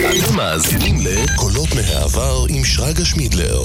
אתם מאזינים לקולות מהעבר עם שרגא שמידלר.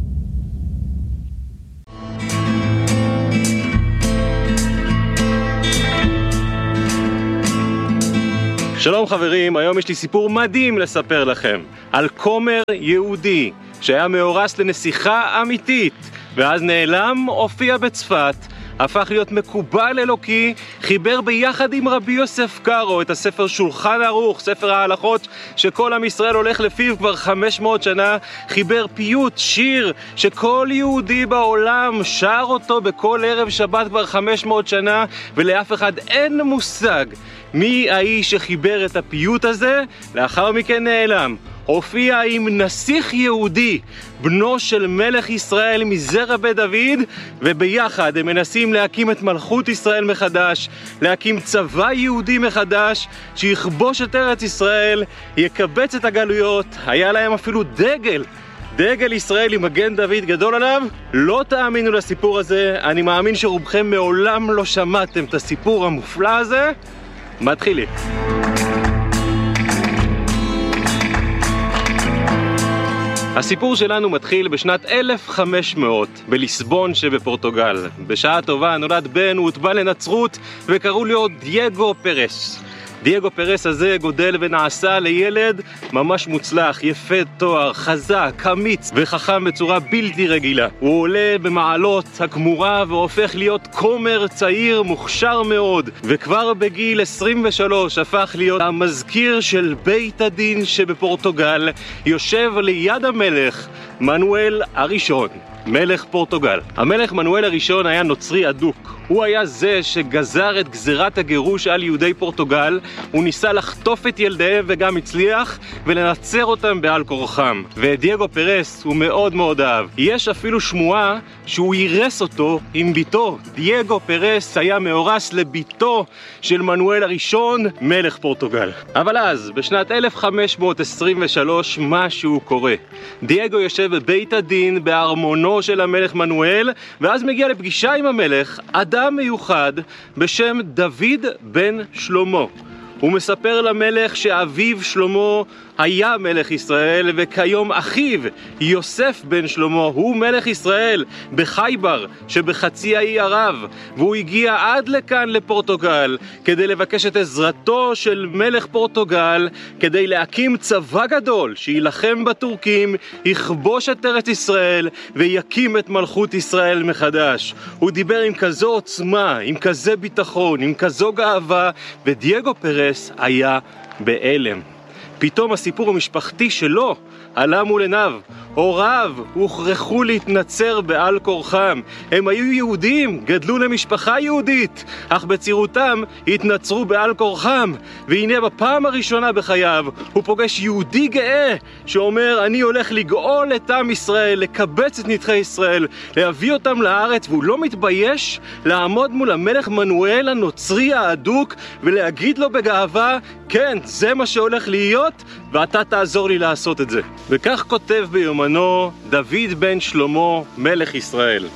שלום חברים, היום יש לי סיפור מדהים לספר לכם על כומר יהודי שהיה מאורס לנסיכה אמיתית ואז נעלם, הופיע בצפת, הפך להיות מקובל אלוקי, חיבר ביחד עם רבי יוסף קארו את הספר שולחן ערוך, ספר ההלכות שכל עם ישראל הולך לפיו כבר 500 שנה, חיבר פיוט, שיר שכל יהודי בעולם שר אותו בכל ערב שבת כבר 500 שנה, ולאף אחד אין מושג מי האיש שחיבר את הפיוט הזה. לאחר מכן נעלם, הופיע עם נסיך יהודי, בנו של מלך ישראל מזרע בית דוד, וביחד הם מנסים להקים את מלכות ישראל מחדש, להקים צבא יהודי מחדש שיכבוש את ארץ ישראל, יקבץ את הגלויות. היה להם אפילו דגל ישראל עם מגן דוד גדול עליו. לא תאמינו לסיפור הזה, אני מאמין שרובכם מעולם לא שמעתם את הסיפור המופלא הזה. מתחילים. הסיפור שלנו מתחיל בשנת 1500 בליסבון שבפורטוגל. בשעה טובה נולד בן, הוא הוטבע לנצרות וקראו לו דייגו פרס. דייגו פרס הזה גודל ונעשה לילד ממש מוצלח, יפה תואר, חזק, אמיץ וחכם בצורה בלתי רגילה. הוא עולה במעלות הכמורה והופך להיות כומר צעיר מוכשר מאוד, וכבר בגיל 23 הפך להיות המזכיר של בית הדין שבפורטוגל, יושב ליד המלך מנואל הראשון, מלך פורטוגל. המלך מנואל הראשון היה נוצרי אדוק. הוא היה זה שגזר את גזירת הגירוש על יהודי פורטוגל. הוא ניסה לחטוף את ילדיהם וגם הצליח, ולנצר אותם בעל כורחם. ודייגו פרס הוא מאוד מאוד אהב. יש אפילו שמועה שהוא יירס אותו עם ביתו. דייגו פרס היה מאורס לביתו של מנואל הראשון, מלך פורטוגל. אבל אז, בשנת 1523, משהו קורה. דייגו יושב בבית הדין בארמונו של המלך מנואל, ואז מגיע לפגישה עם המלך אדם מיוחד בשם דוד בן שלמה. הוא מספר למלך שאביו שלמה היה מלך ישראל, וכיום אחיו יוסף בן שלמה הוא מלך ישראל בחייבר שבחצי האי ערב, והוא הגיע עד לכאן לפורטוגל כדי לבקש את עזרתו של מלך פורטוגל כדי להקים צבא גדול שילחם בטורקים, יכבוש את ארץ ישראל ויקים את מלכות ישראל מחדש. הוא דיבר עם כזו עוצמה, עם כזה ביטחון, עם כזו גאווה, ודייגו פרס היה בהלם. פתאום הסיפור המשפחתי שלו עלה מול עיניו. הוריו הוכרחו להתנצר בעל כורחם. הם היו יהודים, גדלו למשפחה יהודית, אך בצעירותם התנצרו בעל כורחם. והנה בפעם הראשונה בחייו הוא פוגש יהודי גאה שאומר, אני הולך לגאול את עם ישראל, לקבץ את נדחי ישראל, להביא אותם לארץ, והוא לא מתבייש לעמוד מול המלך מנואל הנוצרי האדוק ולהגיד לו בגאווה, כן, זה מה שהולך להיות ואתה תעזור לי לעשות את זה. וכך כותב ביומנו דוד בן שלמה מלך ישראל: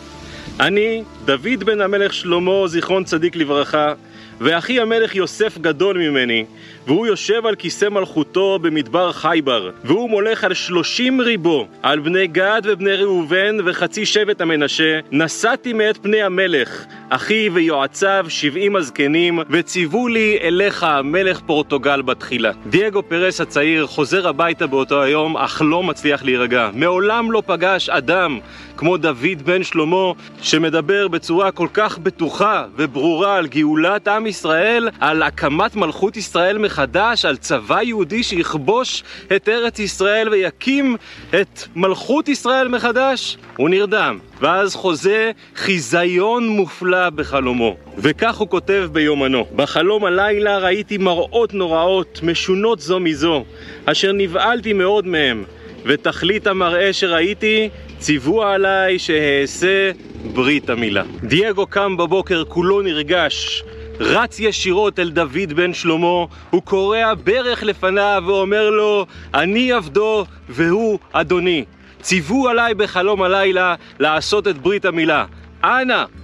אני דוד בן המלך שלמה זיכרון צדיק לברכה, ואחי המלך יוסף גדול ממני, והוא יושב על כיסא מלכותו במדבר חייבר, והוא מולך על 30 ריבו, על בני גד ובני ראובן וחצי שבט המנשה. נסעתי מאת פני המלך, אחי ויועציו 70 הזקנים, וציוו לי אליך מלך פורטוגל בתחילה. דייגו פרס הצעיר חוזר הביתה באותו היום, אך לא מצליח להירגע. מעולם לא פגש אדם כמו דוד בן שלמה, שמדבר בצורה כל כך בטוחה וברורה על גאולת עם ישראל, על הקמת מלכות ישראל מחדש, על צבא יהודי שיכבוש את ארץ ישראל ויקים את מלכות ישראל מחדש. הוא נרדם, ואז חוזה חיזיון מופלא בחלומו. וכך הוא כותב ביומנו: בחלום הלילה ראיתי מראות נוראות, משונות זו מזו, אשר נבעלתי מאוד מהם, ותכלית המראה שראיתי ציוו עליי שהעשה ברית המילה. דייגו קם בבוקר כולו נרגש, רץ ישירות אל דוד בן שלמה, הוא קורע ברך לפניו ואומר לו, אני עבדו והוא אדוני. ציוו עליי בחלום הלילה לעשות את ברית המילה. אנא,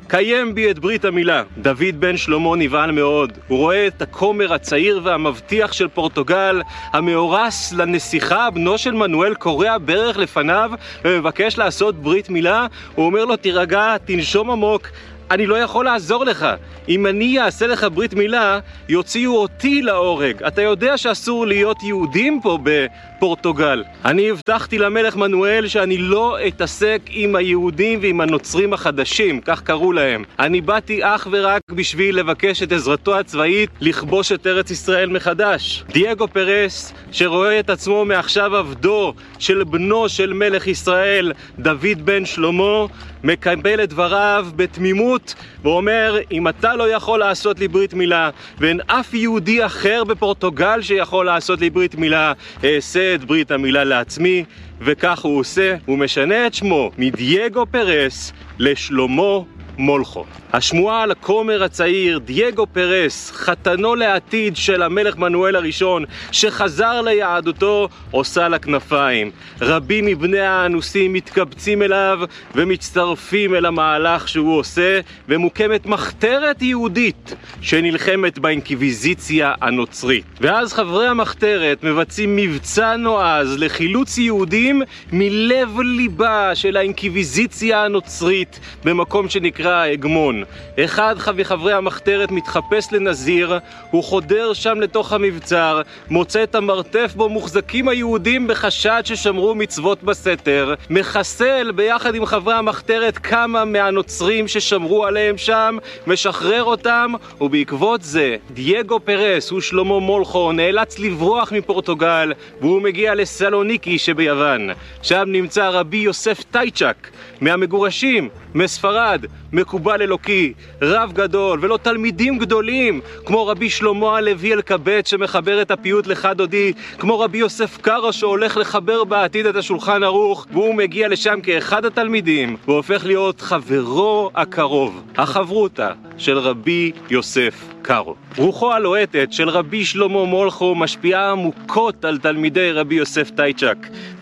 קיים בי את ברית המילה. דוד בן שלמה נבהל מאוד. הוא רואה את הכומר הצעיר והמבטיח של פורטוגל, המאורס לנסיכה, בנו של מנואל, קורע ברך לפניו ומבקש לעשות ברית מילה. הוא אומר לו, תירגע, תנשום עמוק, אני לא יכול לעזור לך. אם אני אעשה לך ברית מילה, יוציאו אותי להורג. אתה יודע שאסור להיות יהודים פה בפורטוגל. אני הבטחתי למלך מנואל שאני לא אתעסק עם היהודים ועם הנוצרים החדשים, כך קראו להם. אני באתי אך ורק בשביל לבקש את עזרתו הצבאית לכבוש את ארץ ישראל מחדש. דייגו פרס, שרואה את עצמו מעכשיו עבדו של בנו של מלך ישראל, דוד בן שלמה, מקבל את דבריו בתמימות ואומר, אם אתה לא יכול לעשות לי ברית מילה ואין אף יהודי אחר בפורטוגל שיכול לעשות לי ברית מילה, אעשה את ברית המילה לעצמי. וכך הוא עושה, הוא משנה את שמו מדייגו פרס לשלמה מולכו. השמועה על הכומר הצעיר, דייגו פרס, חתנו לעתיד של המלך מנואל הראשון, שחזר ליהדותו, עושה לה כנפיים. רבים מבני האנוסים מתקבצים אליו ומצטרפים אל המהלך שהוא עושה, ומוקמת מחתרת יהודית שנלחמת באינקוויזיציה הנוצרית. ואז חברי המחתרת מבצעים מבצע נועז לחילוץ יהודים מלב ליבה של האינקוויזיציה הנוצרית במקום שנקרא הגמון. אחד מחברי המחתרת מתחפש לנזיר, הוא חודר שם לתוך המבצר, מוצא את המרתף בו מוחזקים היהודים בחשד ששמרו מצוות בסתר, מחסל ביחד עם חברי המחתרת כמה מהנוצרים ששמרו עליהם שם, משחרר אותם, ובעקבות זה דייגו פרס ושלמה מולכו נאלץ לברוח מפורטוגל, והוא מגיע לסלוניקי שביוון. שם נמצא רבי יוסף טייצ'ק מהמגורשים מספרד, מקובל אלוקי, רב גדול, ולא תלמידים גדולים כמו רבי שלמה הלוי אלקבץ שמחבר את הפיוט לך דודי, כמו רבי יוסף קארו שהולך לחבר בעתיד את השולחן ערוך, והוא מגיע לשם כאחד התלמידים והופך להיות חברו הקרוב, החברותה של רבי יוסף קארו. רוחו הלוהטת של רבי שלמה מולכו משפיעה עמוקות על תלמידי רבי יוסף טייצ'ק,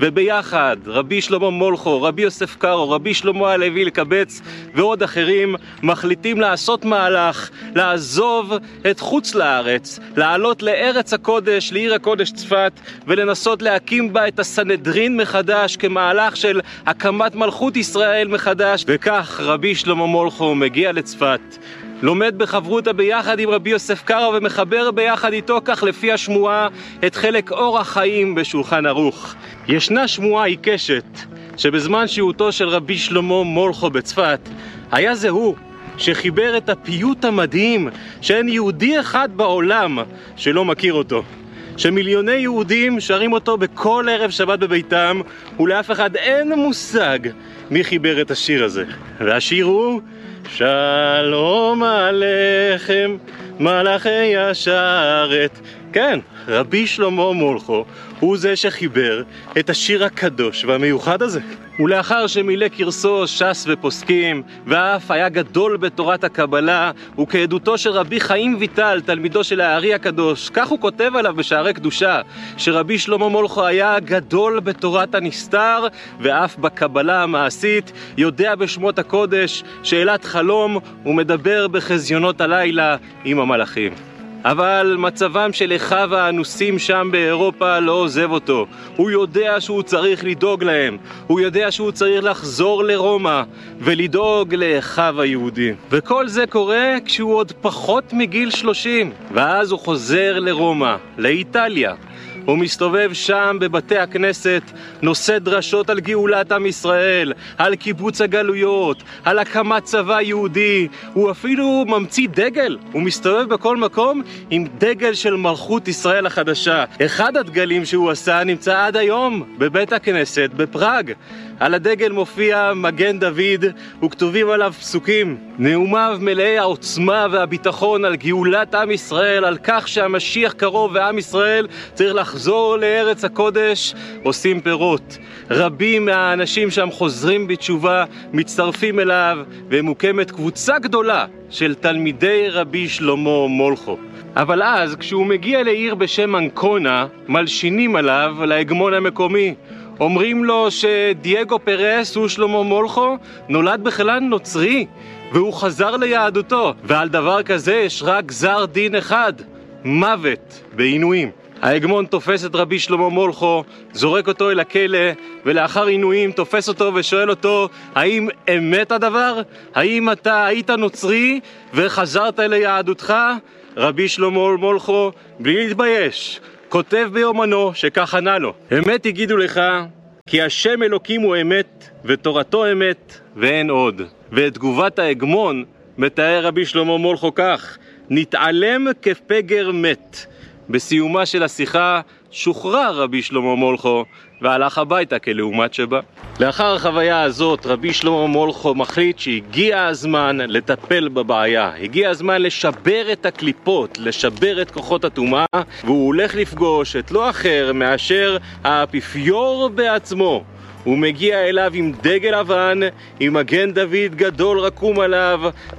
וביחד רבי שלמה מולכו, רבי יוסף קארו, רבי שלמה הלוי אלקבץ ועוד אחרים מחליטים לעשות מהלך, לעזוב את חוץ לארץ, לעלות לארץ הקודש, לעיר הקודש צפת, ולנסות להקים בה את הסנהדרין מחדש כמהלך של הקמת מלכות ישראל מחדש. וכך רבי שלמה מולכו מגיע לצפת, לומד בחברותה ביחד עם רבי יוסף קארו ומחבר ביחד איתו, כך לפי השמועה, את חלק אורח חיים בשולחן ערוך. ישנה שמועה עיקשת שבזמן שהותו של רבי שלמה מולכו בצפת, היה זה הוא שחיבר את הפיוט המדהים שאין יהודי אחד בעולם שלא מכיר אותו, שמיליוני יהודים שרים אותו בכל ערב שבת בביתם, ולאף אחד אין מושג מי חיבר את השיר הזה. והשיר הוא שלום עליכם מלאכי השרת. כן, רבי שלמה מולכו הוא זה שחיבר את השיר הקדוש והמיוחד הזה. ולאחר שמילא קרסו ש"ס ופוסקים, ואף היה גדול בתורת הקבלה, וכעדותו של רבי חיים ויטל, תלמידו של הארי הקדוש, כך הוא כותב עליו בשערי קדושה, שרבי שלמה מולכו היה גדול בתורת הנסתר, ואף בקבלה המעשית, יודע בשמות הקודש, שאלת חלום, ומדבר בחזיונות הלילה עם המלאכים. אבל מצבם של אחיו האנוסים שם באירופה לא עוזב אותו. הוא יודע שהוא צריך לדאוג להם. הוא יודע שהוא צריך לחזור לרומא ולדאוג לאחיו היהודים. וכל זה קורה כשהוא עוד פחות מגיל 30. ואז הוא חוזר לרומא, לאיטליה. הוא מסתובב שם בבתי הכנסת, נושא דרשות על גאולת עם ישראל, על קיבוץ הגלויות, על הקמת צבא יהודי. הוא אפילו ממציא דגל. הוא מסתובב בכל מקום עם דגל של מלכות ישראל החדשה. אחד הדגלים שהוא עשה נמצא עד היום בבית הכנסת בפראג. על הדגל מופיע מגן דוד וכתובים עליו פסוקים. נאומיו מלאי העוצמה והביטחון על גאולת עם ישראל, על כך שהמשיח קרוב ועם ישראל צריך לחזור לארץ הקודש, עושים פירות. רבים מהאנשים שם חוזרים בתשובה, מצטרפים אליו, ומוקמת קבוצה גדולה של תלמידי רבי שלמה מולכו. אבל אז כשהוא מגיע לעיר בשם אנקונה, מלשינים עליו להגמון המקומי. אומרים לו שדייגו פרס הוא שלמה מולכו נולד בכלל נוצרי והוא חזר ליהדותו, ועל דבר כזה יש רק גזר דין אחד, מוות בעינויים. ההגמון תופס את רבי שלמה מולכו, זורק אותו אל הכלא, ולאחר עינויים תופס אותו ושואל אותו, האם אמת הדבר? האם אתה היית נוצרי וחזרת ליהדותך? רבי שלמה מולכו, בלי להתבייש, כותב ביומנו שכך ענה לו, אמת יגידו לך, כי השם אלוקים הוא אמת, ותורתו אמת, ואין עוד. ואת תגובת ההגמון מתאר רבי שלמה מולכו כך, נתעלם כפגר מת. בסיומה של השיחה שוחרר רבי שלמה מולכו והלך הביתה כלעומת שבא. לאחר החוויה הזאת רבי שלמה מולכו מחליט שהגיע הזמן לטפל בבעיה, הגיע הזמן לשבר את הקליפות, לשבר את כוחות הטומאה, והוא הולך לפגוש את לא אחר מאשר האפיפיור בעצמו. הוא מגיע אליו עם דגל לבן, עם מגן דוד גדול רקום עליו,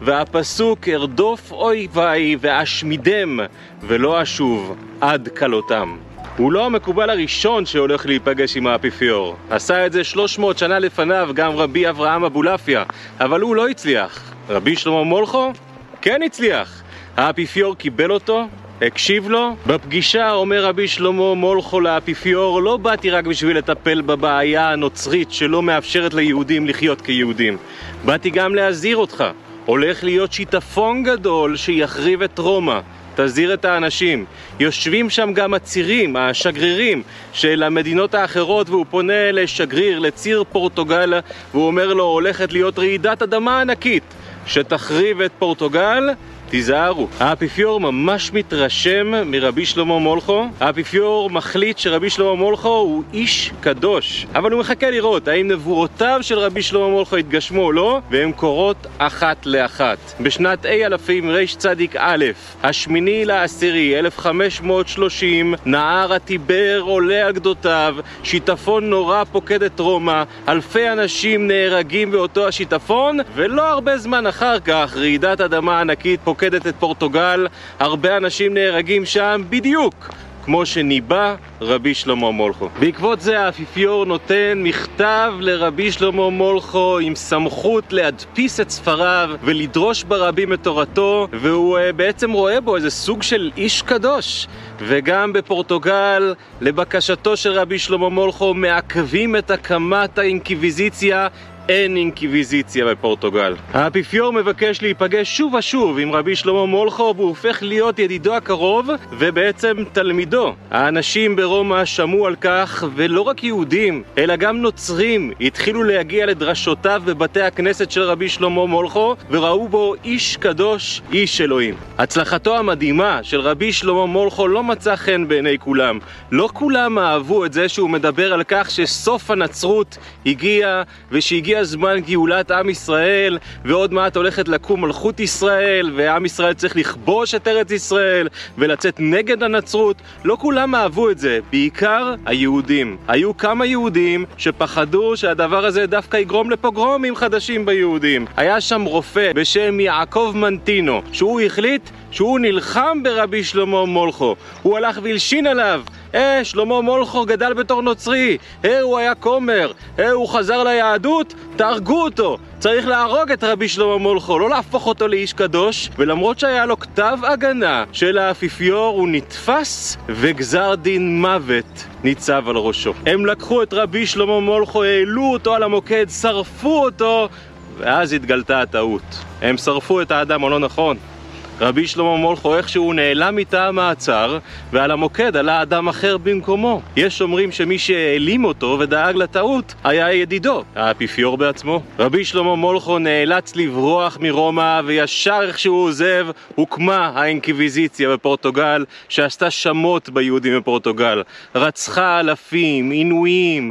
והפסוק ארדוף אויביי ואשמידם ולא אשוב עד כלותם. הוא לא המקובל הראשון שהולך להיפגש עם האפיפיור. עשה את זה 300 שנה לפניו גם רבי אברהם אבולעפיה, אבל הוא לא הצליח. רבי שלמה מולכו כן הצליח. האפיפיור קיבל אותו, הקשיב לו. בפגישה אומר רבי שלמה מולכו לאפיפיור, לא באתי רק בשביל לטפל בבעיה הנוצרית שלא מאפשרת ליהודים לחיות כיהודים. באתי גם להזהיר אותך. הולך להיות שיטפון גדול שיחריב את רומא. תזהיר את האנשים. יושבים שם גם הצירים, השגרירים של המדינות האחרות, והוא פונה לשגריר, לציר פורטוגל, והוא אומר לו, הולכת להיות רעידת אדמה ענקית שתחריב את פורטוגל, תיזהרו. האפיפיור ממש מתרשם מרבי שלמה מולכו. האפיפיור מחליט שרבי שלמה מולכו הוא איש קדוש, אבל הוא מחכה לראות האם נבואותיו של רבי שלמה מולכו התגשמו או לא, והן קורות אחת לאחת. בשנת רצ"א, 8/10/1530, נהר הטיבר עולה על גדותיו, שיטפון נורא פוקד את רומא, אלפי אנשים נהרגים באותו השיטפון, ולא הרבה זמן אחר כך רעידת אדמה ענקית פוקדת את פורטוגל, הרבה אנשים נהרגים שם בדיוק כמו שניבא רבי שלמה מולכו. בעקבות זה האפיפיור נותן מכתב לרבי שלמה מולכו עם סמכות להדפיס את ספריו ולדרוש ברבים את תורתו, והוא בעצם רואה בו איזה סוג של איש קדוש. וגם בפורטוגל, לבקשתו של רבי שלמה מולכו, מעכבים את הקמת האינקוויזיציה. אין אינקוויזיציה בפורטוגל. האפיפיור מבקש להיפגש שוב ושוב עם רבי שלמה מולכו, והוא הופך להיות ידידו הקרוב ובעצם תלמידו. האנשים ברומא שמעו על כך, ולא רק יהודים אלא גם נוצרים התחילו להגיע לדרשותיו בבתי הכנסת של רבי שלמה מולכו, וראו בו איש קדוש, איש אלוהים. הצלחתו המדהימה של רבי שלמה מולכו לא מצא חן בעיני כולם. לא כולם אהבו את זה שהוא מדבר על כך שסוף הנצרות הגיע, ושהגיע זמן גאולת עם ישראל, ועוד מעט הולכת לקום מלכות ישראל, ועם ישראל צריך לכבוש את ארץ ישראל ולצאת נגד הנצרות. לא כולם אהבו את זה, בעיקר היהודים. היו כמה יהודים שפחדו שהדבר הזה דווקא יגרום לפוגרומים חדשים ביהודים. היה שם רופא בשם יעקב מנטינו, שהוא החליט שהוא נלחם ברבי שלמה מולכו. הוא הלך והלשין עליו, שלמה מולכו גדל בתור נוצרי, הוא היה כומר, הוא חזר ליהדות, תהרגו אותו. צריך להרוג את רבי שלמה מולכו, לא להפוך אותו לאיש קדוש. ולמרות שהיה לו כתב הגנה של האפיפיור, הוא נתפס וגזר דין מוות ניצב על ראשו. הם לקחו את רבי שלמה מולכו, העלו אותו על המוקד, שרפו אותו, ואז התגלתה הטעות. הם שרפו את האדם הלא נכון. רבי שלמה מולכו איכשהו נעלם מתא המעצר, ועל המוקד עלה אדם אחר במקומו. יש אומרים שמי שהעלים אותו ודאג לטעות היה ידידו, האפיפיור בעצמו. רבי שלמה מולכו נאלץ לברוח מרומא, וישר איכשהו עוזב הוקמה האינקוויזיציה בפורטוגל, שעשתה שמות ביהודים בפורטוגל. רצחה אלפים, עינויים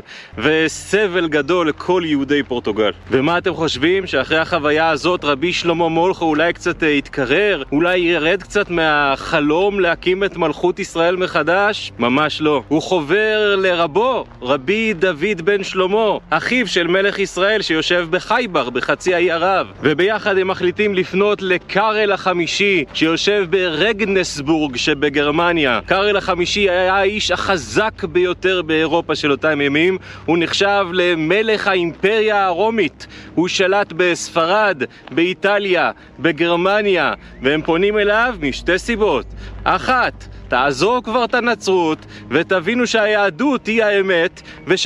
וסבל גדול לכל יהודי פורטוגל. ומה אתם חושבים? שאחרי החוויה הזאת רבי שלמה מולכו אולי קצת התקרר? אולי ירד קצת מהחלום להקים את מלכות ישראל מחדש? ממש לא. הוא חובר לרבו, רבי דוד בן שלמה, אחיו של מלך ישראל שיושב בחייבר, בחצי האי ערב. וביחד הם מחליטים לפנות לקארל החמישי, שיושב ברגנסבורג שבגרמניה. קארל החמישי היה האיש החזק ביותר באירופה של אותם ימים. הוא נחשב למלך האימפריה הרומית. הוא שלט בספרד, באיטליה, בגרמניה, והם פונים אליו משתי סיבות. אחת, תעזור כבר את הנצרות ותבינו שהיהדות היא האמת,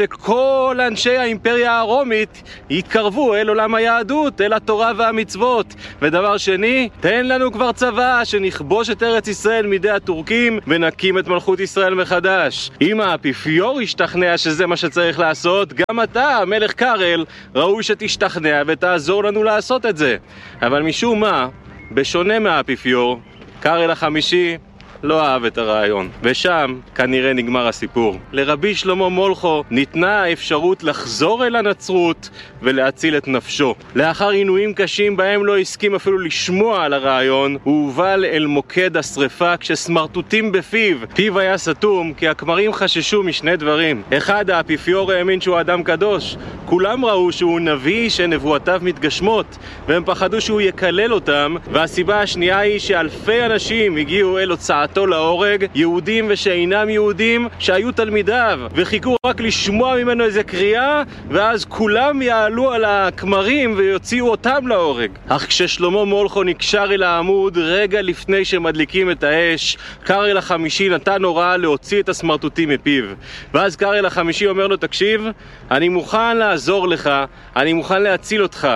ושכל אנשי האימפריה הרומית יתקרבו אל עולם היהדות, אל התורה והמצוות. ודבר שני, תן לנו כבר צבא שנכבוש את ארץ ישראל מידי הטורקים ונקים את מלכות ישראל מחדש. אם האפיפיור ישתכנע שזה מה שצריך לעשות, גם אתה, מלך קארל, ראוי שתשתכנע ותעזור לנו לעשות את זה. אבל משום מה, בשונה מהאפיפיור, קארל החמישי לא אהב את הרעיון, ושם כנראה נגמר הסיפור. לרבי שלמה מולכו ניתנה האפשרות לחזור אל הנצרות ולהציל את נפשו. לאחר עינויים קשים בהם לא הסכים אפילו לשמוע על הרעיון, הוא הובל אל מוקד השריפה כשסמרטוטים בפיו. פיו היה סתום כי הכמרים חששו משני דברים. אחד, האפיפיור האמין שהוא אדם קדוש. כולם ראו שהוא נביא שנבואותיו מתגשמות, והם פחדו שהוא יקלל אותם. והסיבה השנייה היא שאלפי אנשים הגיעו אל הוצאתו להורג, יהודים ושאינם יהודים שהיו תלמידיו, וחיכו רק לשמוע ממנו איזה קריאה, ואז כולם יעלו על הכמרים ויוציאו אותם להורג. אך כששלמה מולכו נקשר אל העמוד רגע לפני שמדליקים את האש, קארל החמישי נתן הוראה להוציא את הסמרטוטים מפיו. ואז קארל החמישי אומר לו, תקשיב, אני מוכן לעזור לך, אני מוכן להציל אותך,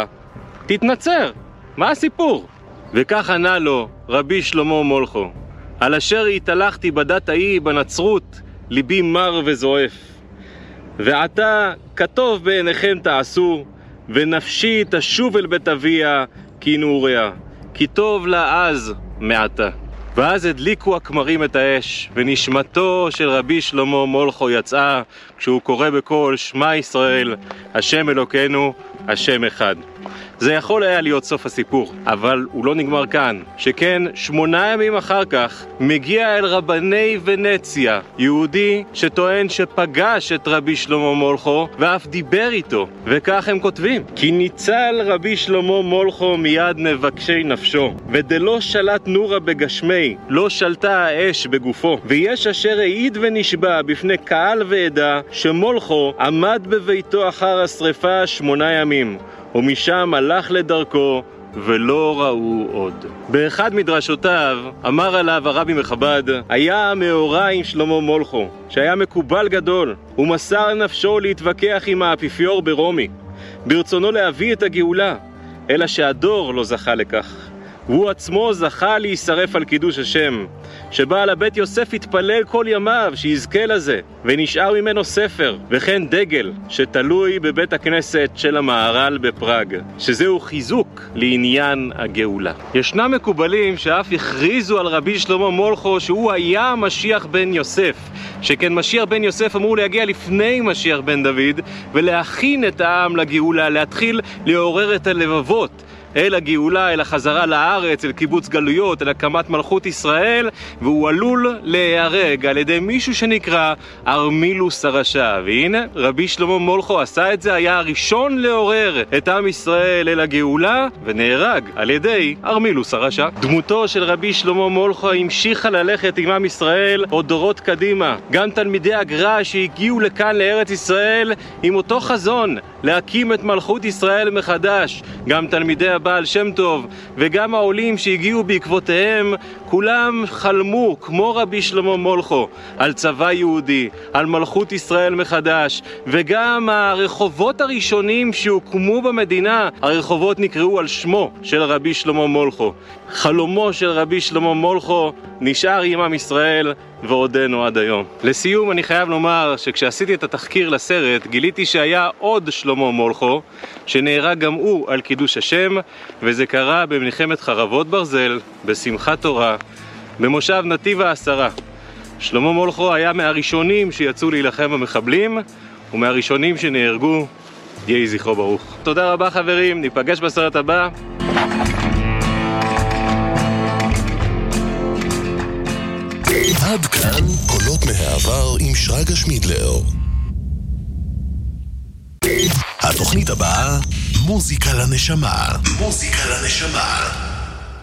תתנצר, מה הסיפור? וכך ענה לו רבי שלמה מולכו, על אשר התהלכתי בדת ההיא בנצרות, ליבי מר וזועף. ועתה כתוב בעיניכם תעשו, ונפשי תשוב אל בית אביה כי נעוריה, כי טוב לה אז מעתה. ואז הדליקו הכמרים את האש, ונשמתו של רבי שלמה מולכו יצאה כשהוא קורא בקול שמע ישראל, השם אלוקינו, השם אחד. זה יכול היה להיות סוף הסיפור, אבל הוא לא נגמר כאן. שכן 8 ימים אחר כך מגיע אל רבני ונציה יהודי שטוען שפגש את רבי שלמה מולכו ואף דיבר איתו, וכך הם כותבים: כי ניצל רבי שלמה מולכו מיד מבקשי נפשו, ודלא שלט נורה בגשמי, לא שלטה האש בגופו. ויש אשר העיד ונשבע בפני קהל ועדה שמולכו עמד בביתו אחר השריפה 8 ימים, ומשם הלך לדרכו ולא ראו עוד. באחד מדרשותיו אמר עליו הרבי מחב"ד, היה מאורע עם שלמה מולכו, שהיה מקובל גדול, ומסר נפשו להתווכח עם האפיפיור ברומי, ברצונו להביא את הגאולה, אלא שהדור לא זכה לכך. והוא עצמו זכה להישרף על קידוש השם, שבעל הבית יוסף התפלל כל ימיו שיזכה לזה, ונשאר ממנו ספר, וכן דגל שתלוי בבית הכנסת של המהר"ל בפראג, שזהו חיזוק לעניין הגאולה. ישנם מקובלים שאף הכריזו על רבי שלמה מולכו שהוא היה המשיח בן יוסף, שכן משיח בן יוסף אמור להגיע לפני משיח בן דוד, ולהכין את העם לגאולה, להתחיל לעורר את הלבבות אל הגאולה, אל החזרה לארץ, אל קיבוץ גלויות, אל הקמת מלכות ישראל, והוא עלול להיהרג על ידי מישהו שנקרא ארמילוס הרשע. והנה, רבי שלמה מולכו עשה את זה, היה הראשון לעורר את עם ישראל אל הגאולה, ונהרג על ידי ארמילוס הרשע. דמותו של רבי שלמה מולכו המשיכה ללכת עם עם ישראל עוד דורות קדימה. גם תלמידי הגר"א שהגיעו לכאן לארץ ישראל עם אותו חזון, להקים את מלכות ישראל מחדש, גם תלמידי הבעל שם טוב וגם העולים שהגיעו בעקבותיהם, כולם חלמו כמו רבי שלמה מולכו על צבא יהודי, על מלכות ישראל מחדש. וגם הרחובות הראשונים שהוקמו במדינה, הרחובות נקראו על שמו של רבי שלמה מולכו. חלומו של רבי שלמה מולכו נשאר עם עם ישראל ועודנו עד היום. לסיום אני חייב לומר שכשעשיתי את התחקיר לסרט גיליתי שהיה עוד שלמה מולכו שנהרג גם הוא על קידוש השם, וזה קרה במלחמת חרבות ברזל בשמחת תורה במושב נתיב העשרה. שלמה מולכו היה מהראשונים שיצאו להילחם במחבלים ומהראשונים שנהרגו. יהי זכרו ברוך. תודה רבה חברים, ניפגש בסרט הבא. עד כאן קולות מהעבר עם שרגא שמידלר. התוכנית הבאה, מוזיקה לנשמה. מוזיקה לנשמה.